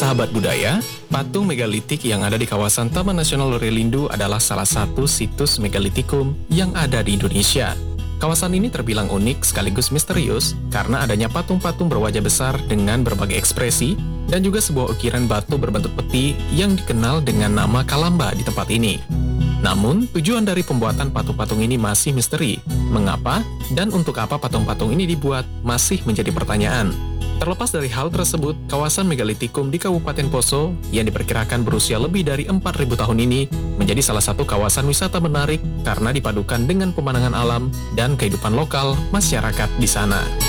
Sahabat budaya, patung megalitik yang ada di kawasan Taman Nasional Lorelindo adalah salah satu situs megalitikum yang ada di Indonesia. Kawasan ini terbilang unik sekaligus misterius karena adanya patung-patung berwajah besar dengan berbagai ekspresi dan juga sebuah ukiran batu berbentuk peti yang dikenal dengan nama Kalamba di tempat ini. Namun, tujuan dari pembuatan patung-patung ini masih misteri. Mengapa dan untuk apa patung-patung ini dibuat masih menjadi pertanyaan. Terlepas dari hal tersebut, kawasan megalitikum di Kabupaten Poso yang diperkirakan berusia lebih dari 4.000 tahun ini menjadi salah satu kawasan wisata menarik karena dipadukan dengan pemandangan alam dan kehidupan lokal masyarakat di sana.